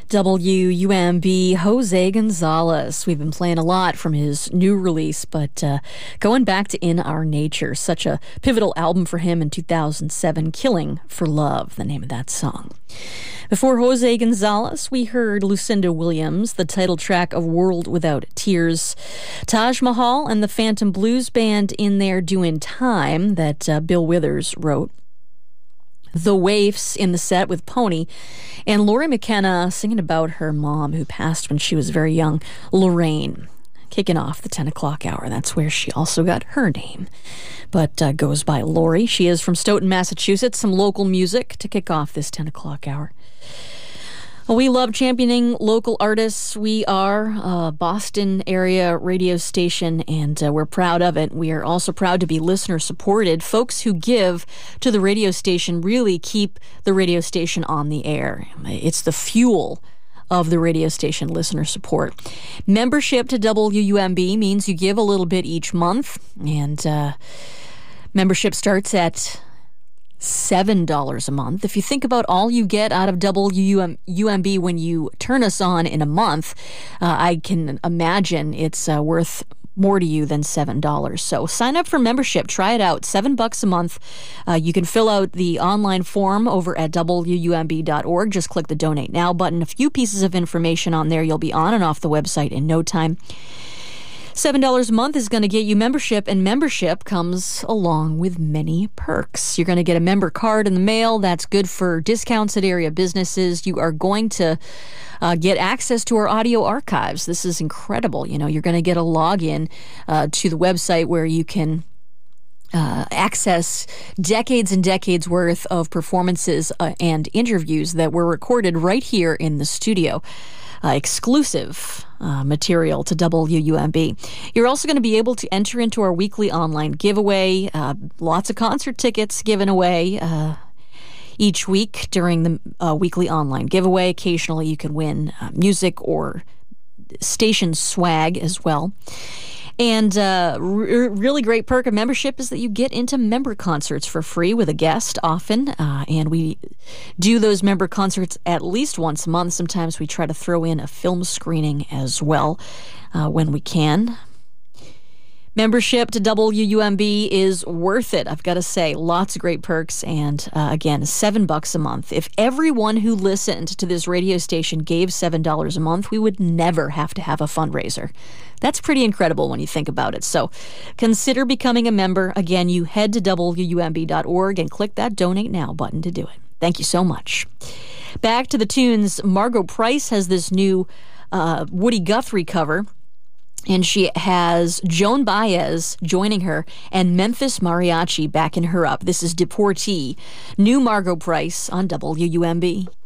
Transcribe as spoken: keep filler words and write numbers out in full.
W U M B, Jose Gonzalez. We've been playing a lot from his new release, but uh, going back to In Our Nature, such a pivotal album for him in two thousand seven, Killing for Love, the name of that song. Before Jose Gonzalez, we heard Lucinda Williams, the title track of World Without Tears. Taj Mahal and the Phantom Blues Band in there doing Time, that uh, Bill Withers wrote. The Waifs in the set with Pony, and Lori McKenna singing about her mom who passed when she was very young, Lorraine, kicking off the ten o'clock hour. That's where she also got her name, but uh, goes by Lori. She is from Stoughton, Massachusetts. Some local music to kick off this ten o'clock hour. Well, we love championing local artists. We are a Boston area radio station, and uh, we're proud of it. We are also proud to be listener-supported. Folks who give to the radio station really keep the radio station on the air. It's the fuel of the radio station, listener support. Membership to W U M B means you give a little bit each month, and uh, membership starts at seven dollars a month. If you think about all you get out of W U M B when you turn us on in a month, uh, I can imagine it's uh, worth more to you than seven dollars. So sign up for membership. Try it out. Seven bucks a month. Uh, you can fill out the online form over at W U M B dot org. Just click the Donate Now button. A few pieces of information on there. You'll be on and off the website in no time. seven dollars a month is going to get you membership, and membership comes along with many perks. You're going to get a member card in the mail. That's good for discounts at area businesses. You are going to uh, get access to our audio archives. This is incredible. You know, you're going to get a login uh, to the website where you can Uh, access decades and decades worth of performances uh, and interviews that were recorded right here in the studio. Uh, exclusive uh, material to W U M B. You're also going to be able to enter into our weekly online giveaway. Uh, lots of concert tickets given away uh, each week during the uh, weekly online giveaway. Occasionally you can win uh, music or station swag as well. And uh, r- really great perk of membership is that you get into member concerts for free with a guest often. Uh, and we do those member concerts at least once a month. Sometimes we try to throw in a film screening as well uh, when we can. Membership to W U M B is worth it, I've got to say. Lots of great perks, and uh, again, seven bucks a month. If everyone who listened to this radio station gave seven dollars a month, we would never have to have a fundraiser. That's pretty incredible when you think about it. So consider becoming a member. Again, you head to W U M B dot org and click that Donate Now button to do it. Thank you so much. Back to the tunes. Margo Price has this new uh, Woody Guthrie cover, and she has Joan Baez joining her and Memphis Mariachi backing her up. This is Deportee, new Margo Price on W U M B.